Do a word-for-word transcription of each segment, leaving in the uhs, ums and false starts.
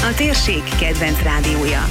a térség kedvenc rádiója.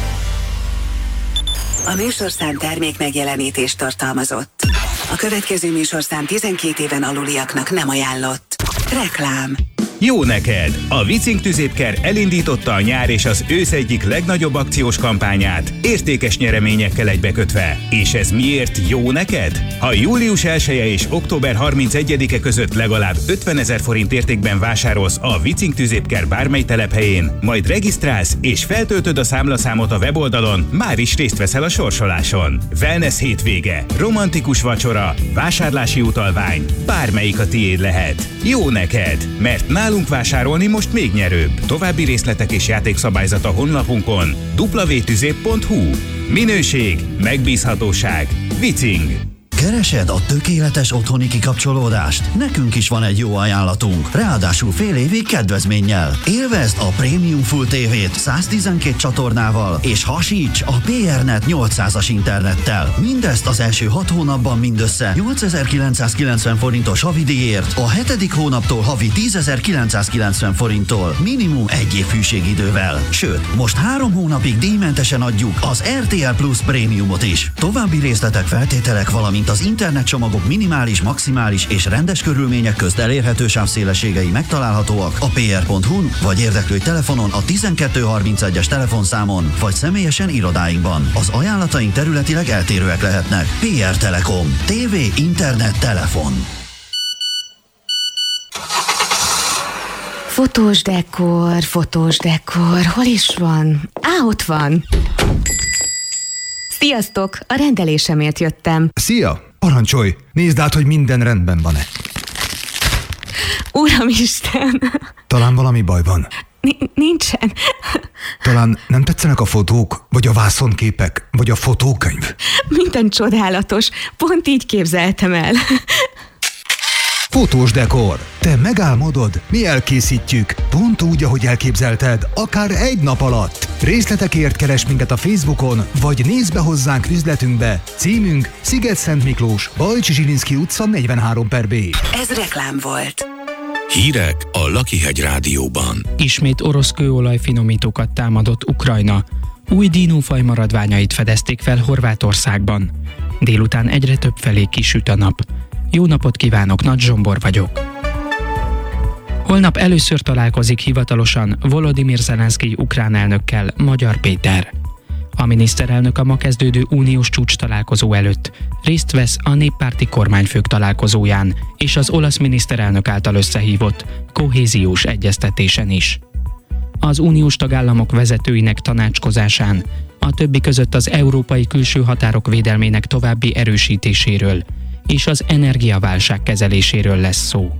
A műsorszám termék megjelenítést tartalmazott. A következő műsorszám tizenkét éven aluliaknak nem ajánlott. Reklám. Jó neked! A Vicing tüzépker elindította a nyár és az ősz egyik legnagyobb akciós kampányát, értékes nyereményekkel egybekötve. És ez miért jó neked? Ha július elseje és október harmincegyedike között legalább ötvenezer forint értékben vásárolsz a Vicing tüzépker bármely telephelyén, majd regisztrálsz és feltöltöd a számlaszámot a weboldalon, már is részt veszel a sorsoláson. Wellness hétvége, romantikus vacsora, vásárlási utalvány, bármelyik a tiéd lehet. Jó neked, mert nálunk vásárolni most még nyerőbb. További részletek és játékszabályzat a honlapunkon dupla vé tüzép pont hú. Minőség, megbízhatóság, Vicing. Keresed a tökéletes otthoni kikapcsolódást? Nekünk is van egy jó ajánlatunk, ráadásul fél évig kedvezménnyel. Élvezd a Premium Full té vét száztizenkét csatornával, és hasíts a pé er net nyolcszázas internettel. Mindezt az első hat hónapban mindössze nyolcezer-kilencszázkilencven forintos havidíjért, a hetedik hónaptól havi tízezer-kilencszázkilencven forinttól, minimum egy év hűségidővel. Sőt, most három hónapig díjmentesen adjuk az er té el Plus Prémiumot is. További részletek, feltételek, valamint az internetcsomagok minimális, maximális és rendes körülmények közt elérhető sávszélességei megtalálhatóak a pé er pont hú-n, vagy érdeklődj telefonon a tizenkettő harmincegyes telefonszámon, vagy személyesen irodáinkban. Az ajánlataink területileg eltérőek lehetnek. pé er Telekom. té vé, internet, telefon. Fotós dekor, fotós dekor, hol is van? Á, ott van! Sziasztok! A rendelésemért jöttem. Szia! Parancsolj! Nézd át, hogy minden rendben van-e. Uramisten! Talán valami baj van. N- nincsen. Talán nem tetszenek a fotók, vagy a vászonképek, vagy a fotókönyv? Minden csodálatos. Pont így képzeltem el. Fotós dekor. Te megálmodod, mi elkészítjük. Pont úgy, ahogy elképzelted, akár egy nap alatt. Részletekért keresd minket a Facebookon, vagy nézd be hozzánk üzletünkbe. Címünk Sziget-Szent Miklós, Bajcsi Zsilinszky utca negyvenhárom per B. Ez reklám volt. Hírek a Lakihegy Rádióban. Ismét orosz kőolaj finomítókat támadott Ukrajna. Új dinófaj maradványait fedezték fel Horvátországban. Délután egyre több felé kisüt a nap. Jó napot kívánok, Nagy Zsombor vagyok. Holnap először találkozik hivatalosan Volodymyr Zelenszky ukrán elnökkel Magyar Péter. A miniszterelnök a ma kezdődő uniós csúcs találkozó előtt részt vesz a néppárti kormányfők találkozóján és az olasz miniszterelnök által összehívott kohéziós egyeztetésen is. Az uniós tagállamok vezetőinek tanácskozásán a többi között az európai külső határok védelmének további erősítéséről és az energiaválság kezeléséről lesz szó.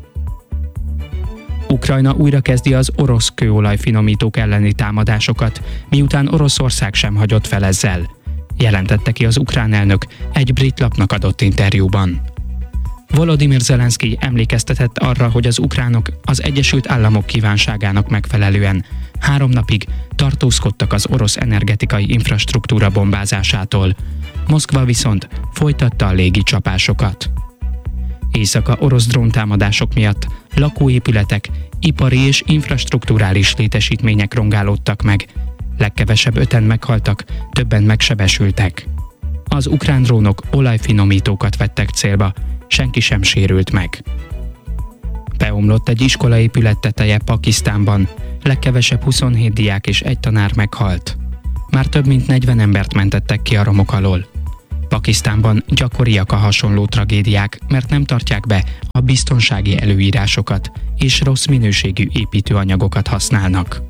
Ukrajna újra kezdi az orosz kőolaj finomítók elleni támadásokat, miután Oroszország sem hagyott fel ezzel, jelentette ki az ukrán elnök egy brit lapnak adott interjúban. Volodymyr Zelenszky emlékeztetett arra, hogy az ukránok az Egyesült Államok kívánságának megfelelően három napig tartózkodtak az orosz energetikai infrastruktúra bombázásától, Moszkva viszont folytatta a légi csapásokat. Éjszaka orosz dróntámadások miatt lakóépületek, ipari és infrastrukturális létesítmények rongálódtak meg, legkevesebb öten meghaltak, többen megsebesültek. Az ukrán drónok olajfinomítókat vettek célba, senki sem sérült meg. Beomlott egy iskolaépület teteje Pakisztánban, legkevesebb huszonhét diák és egy tanár meghalt. Már több mint negyven embert mentettek ki a romok alól. Pakisztánban gyakoriak a hasonló tragédiák, mert nem tartják be a biztonsági előírásokat, és rossz minőségű építőanyagokat használnak.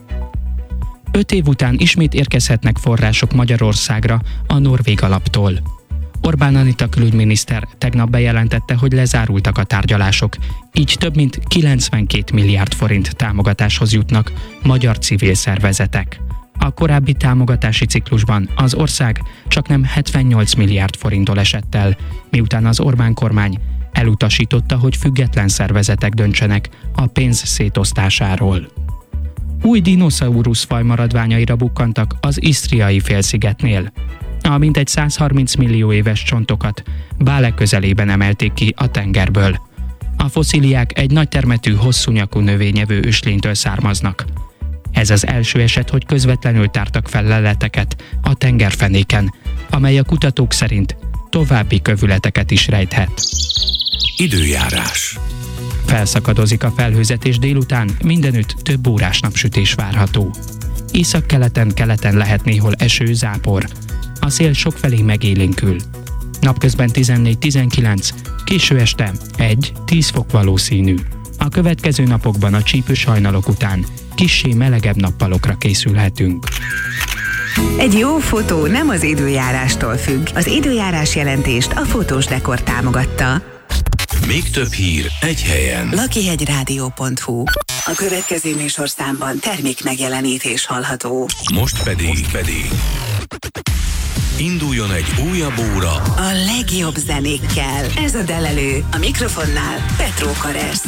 Öt év után ismét érkezhetnek források Magyarországra a norvég alaptól. Orbán Anita külügyminiszter tegnap bejelentette, hogy lezárultak a tárgyalások, így több mint kilencvenkét milliárd forint támogatáshoz jutnak magyar civil szervezetek. A korábbi támogatási ciklusban az ország csaknem hetvennyolc milliárd forinttól esett el, miután az Orbán kormány elutasította, hogy független szervezetek döntsenek a pénz szétosztásáról. Új dinoszaurusz faj maradványaira bukkantak az Isztriai félszigetnél. A mintegy százharminc millió éves csontokat Bále közelében emelték ki a tengerből. A fosszíliák egy nagy termetű, hosszú nyakú növényevő őslénytől származnak. Ez az első eset, hogy közvetlenül tártak fel leleteket a tengerfenéken, amely a kutatók szerint további kövületeket is rejthet. Időjárás. Felszakadozik a felhőzet, és délután mindenütt több órás napsütés várható. Északkeleten, keleten lehet néhol eső, zápor. A szél sokfelé megélénkül. Napközben tizennégy-tizenkilenc, késő este egy-tíz fok valószínű. A következő napokban a csípős hajnalok után kissé melegebb nappalokra készülhetünk. Egy jó fotó nem az időjárástól függ. Az időjárás jelentést a Fotós Dekor támogatta. Még több hír egy helyen. lakihegyrádió pont hu. A következő műsorszámban termék megjelenítés hallható. Most pedig, Most pedig induljon egy újabb óra A legjobb zenékkel. Ez a Delelő. A mikrofonnál Petró Karesz.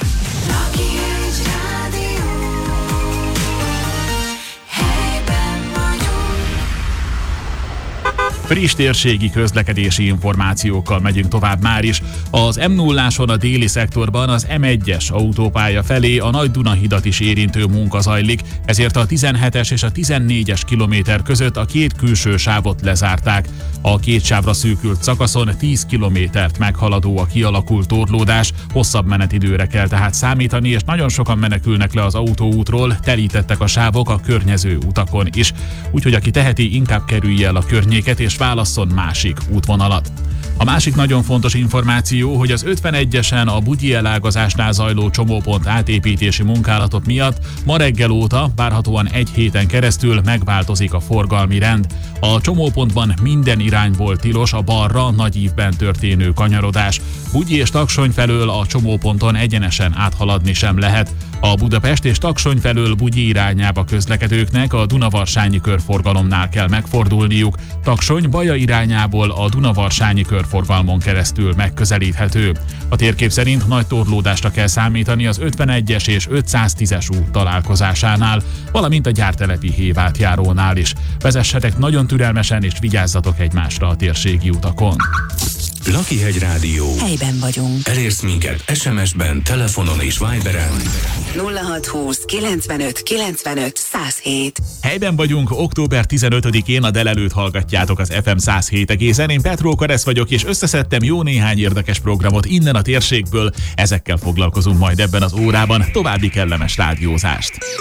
Friss térségi közlekedési információkkal megyünk tovább már is. Az em nulláson a déli szektorban az em egyes autópálya felé a Nagy Dunahidat is érintő munka zajlik, ezért a tizenhetes és a tizennégyes kilométer között a két külső sávot lezárták. A két sávra szűkült szakaszon tíz kilométert meghaladó a kialakult torlódás, hosszabb menetidőre kell tehát számítani, és nagyon sokan menekülnek le az autóútról, telítettek a sávok a környező utakon is. Úgyhogy aki teheti, inkább kerülje el a környéket és válasszon másik útvonalat. A másik nagyon fontos információ, hogy az ötvenegyesen a bugyi elágazásnál zajló csomópont átépítési munkálatok miatt ma reggel óta, várhatóan egy héten keresztül megváltozik a forgalmi rend. A csomópontban minden irányból tilos a balra nagy ívben történő kanyarodás. Bugyi és Taksony felől a csomóponton egyenesen áthaladni sem lehet. A Budapest és Taksony felől Bugyi irányába közlekedőknek a Dunavarsányi körforgalomnál kell megfordulniuk. Taksony Baja irányából a Dunavarsányi körforgalmon keresztül megközelíthető. A térkép szerint nagy torlódásra kell számítani az ötvenegyes és ötszáztízes út találkozásánál, valamint a gyártelepi hévátjárónál is. Vezessetek nagyon türelmesen és vigyázzatok egymásra a térségi utakon. Lakihegy Rádió. Helyben vagyunk. Elérsz minket es em es-ben, telefonon és Viberen. nulla hat húsz kilencvenöt kilencvenöt száz hét. Helyben vagyunk, október tizenötödikén a Delelőt hallgatjátok az ef em száz hét egészen. Én Petró Karesz vagyok, és összeszedtem jó néhány érdekes programot innen a térségből. Ezekkel foglalkozunk majd ebben az órában. További kellemes rádiózást.